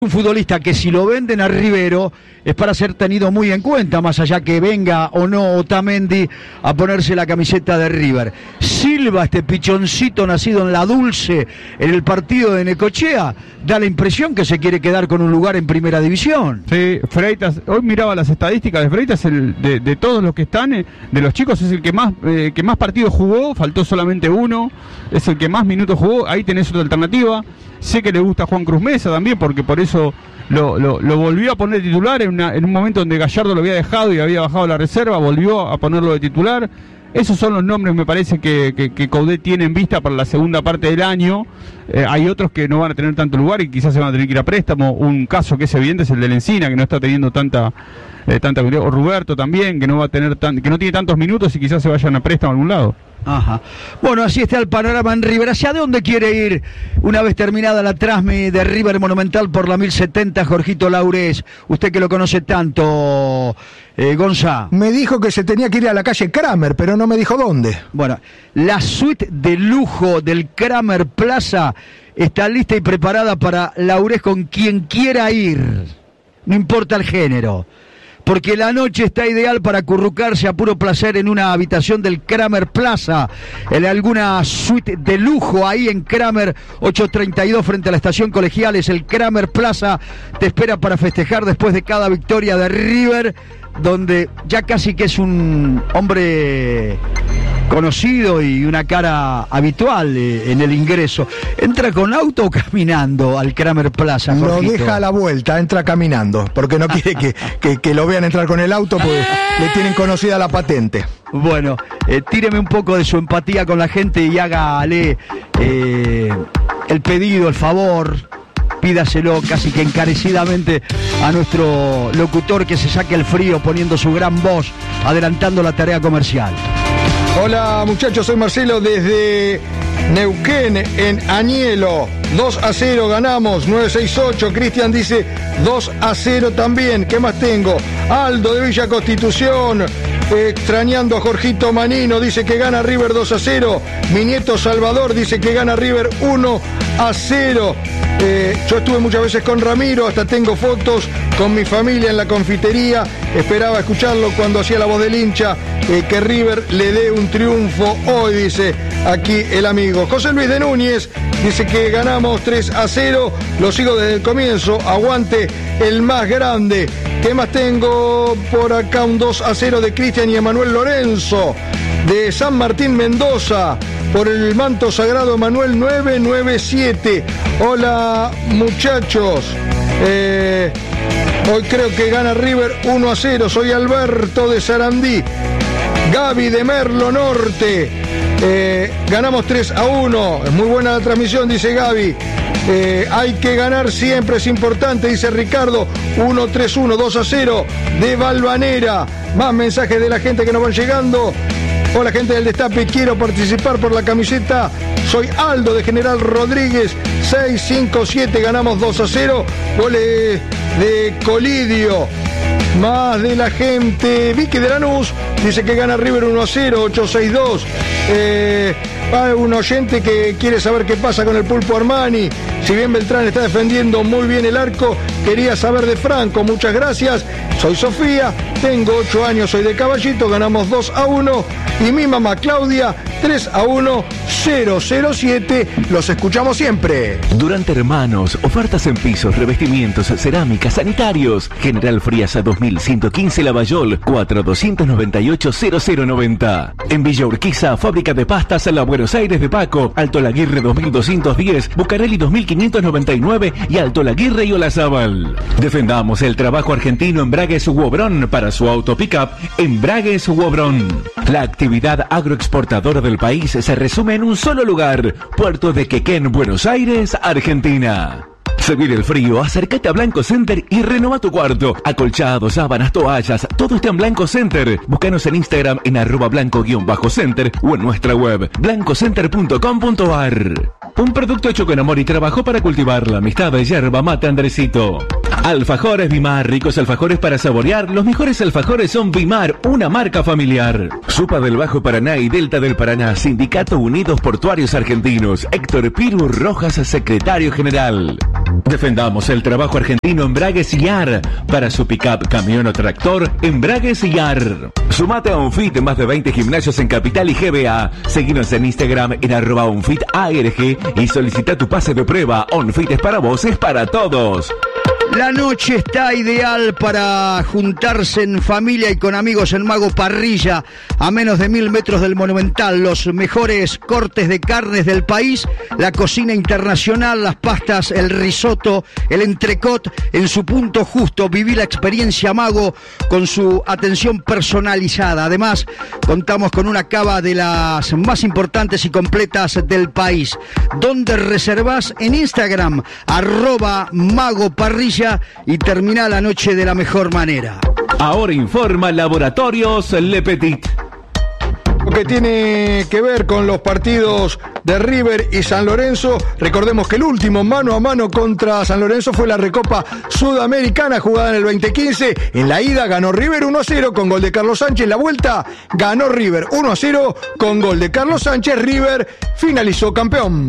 Un futbolista que si lo venden a Rivero es para ser tenido muy en cuenta, más allá que venga o no Otamendi a ponerse la camiseta de River. Silva, este pichoncito nacido en La Dulce, en el partido de Necochea, da la impresión que se quiere quedar con un lugar en primera división. Sí, Freitas, hoy miraba las estadísticas de Freitas, de todos los que están, de los chicos es el que más partidos jugó, faltó solamente uno, es el que más minutos jugó, ahí tenés otra alternativa. Sé que le gusta Juan Cruz Mesa también, porque por eso lo volvió a poner titular en un momento donde Gallardo lo había dejado y había bajado la reserva, volvió a ponerlo de titular. Esos son los nombres, me parece, que Coudet tiene en vista para la segunda parte del año. Hay otros que no van a tener tanto lugar y quizás se van a tener que ir a préstamo. Un caso que es evidente es el de Encina, que no está teniendo tanta o Roberto también, que no va a tener que no tiene tantos minutos y quizás se vayan a préstamo a algún lado. Ajá. Bueno, así está el panorama en River. ¿Hacia dónde quiere ir una vez terminada la transmi de River Monumental por la 1070, Jorgito Laurés? Usted que lo conoce tanto, Gonzá. Me dijo que se tenía que ir a la calle Kramer, pero no me dijo dónde. Bueno, la suite de lujo del Kramer Plaza está lista y preparada para Laurés con quien quiera ir. No importa el género. Porque la noche está ideal para acurrucarse a puro placer en una habitación del Kramer Plaza, en alguna suite de lujo ahí en Kramer 832 frente a la estación Colegiales. El Kramer Plaza te espera para festejar después de cada victoria de River, donde ya casi que es un hombre conocido y una cara habitual en el ingreso. ¿Entra con auto o caminando al Kramer Plaza, Jorgito? Lo deja a la vuelta, entra caminando, porque no quiere que lo vean entrar con el auto, porque le tienen conocida la patente. Bueno, tíreme un poco de su empatía con la gente y hágale el pedido, el favor. Pídaselo casi que encarecidamente a nuestro locutor, que se saque el frío poniendo su gran voz, adelantando la tarea comercial. Hola muchachos, soy Marcelo desde Neuquén, en Añelo. 2-0 ganamos, 968. Cristian dice 2-0 también. ¿Qué más tengo? Aldo de Villa Constitución, extrañando a Jorgito Manino, dice que gana River 2-0. Mi nieto Salvador dice que gana River 1-0. Yo estuve muchas veces con Ramiro, hasta tengo fotos con mi familia en la confitería. Esperaba escucharlo cuando hacía la voz del hincha, que River le dé un triunfo hoy, dice aquí el amigo. José Luis de Núñez dice que ganamos 3-0, lo sigo desde el comienzo, aguante el más grande. ¿Qué más tengo por acá? Un 2-0 de Cristian y Emanuel Lorenzo, de San Martín Mendoza, por el manto sagrado Manuel 997. Hola muchachos, hoy creo que gana River 1-0, soy Alberto de Sarandí. Gaby de Merlo Norte, ganamos 3-1, es muy buena la transmisión, dice Gaby. Hay que ganar siempre, es importante, dice Ricardo. 1-3-1, 2-0 de Valvanera. Más mensajes de la gente que nos van llegando. Hola gente del Destape, quiero participar por la camiseta. Soy Aldo de General Rodríguez, 657, ganamos 2-0. Goles de Colidio. Más de la gente. Vicky de Lanús dice que gana River 1-0, 862. Hay un oyente que quiere saber qué pasa con el Pulpo Armani. Si bien Beltrán está defendiendo muy bien el arco, quería saber de Franco. Muchas gracias. Soy Sofía, tengo 8 años, soy de Caballito, ganamos 2-1. Y mi mamá Claudia, 3-1, 007. Los escuchamos siempre. Durante Hermanos, ofertas en pisos, revestimientos, cerámicas, sanitarios. General Frías 2115 Lavallol, 4298-0090. En Villa Urquiza, fábrica de pastas La Buenos Aires de Paco, Alto Laguirre 2210, Bucareli 2599 y Alto Laguirre y Olazábal. Defendamos el trabajo argentino en Bragues Wobrón para su auto pickup en Bragues Wobrón. La actividad agroexportadora del país se resume en un solo lugar, Puerto de Quequén, Buenos Aires, Argentina. Seguir el frío, acércate a Blanco Center y renova tu cuarto. Acolchados, sábanas, toallas, todo está en Blanco Center. Búscanos en Instagram en @blanco_center o en nuestra web blancocenter.com.ar. Un producto hecho con amor y trabajo para cultivar la amistad de yerba mate Andresito. Alfajores Vimar, ricos alfajores para saborear. Los mejores alfajores son Vimar, una marca familiar. Supa del Bajo Paraná y Delta del Paraná, Sindicato Unidos Portuarios Argentinos. Héctor Piru Rojas, secretario general. Defendamos el trabajo argentino Embragues YAR. Para su pick-up, camión o tractor, Embragues YAR. Sumate a UNFIT, más de 20 gimnasios en Capital y GBA. Seguinos en Instagram en @UNFITARG y solicita tu pase de prueba. UNFIT es para vos, es para todos. La noche está ideal para juntarse en familia y con amigos en Mago Parrilla, a menos de 1000 metros del Monumental. Los mejores cortes de carnes del país, la cocina internacional, las pastas, el risotto, el entrecot en su punto justo. Viví la experiencia Mago con su atención personalizada. Además, contamos con una cava de las más importantes y completas del país. ¿Dónde reservás? En Instagram, @Mago Parrilla, y termina la noche de la mejor manera. Ahora informa Laboratorios Le Petit. Lo que tiene que ver con los partidos de River y San Lorenzo, recordemos que el último mano a mano contra San Lorenzo fue la Recopa Sudamericana jugada en el 2015. En la ida ganó River 1-0 con gol de Carlos Sánchez. En la vuelta ganó River 1-0 con gol de Carlos Sánchez. River finalizó campeón.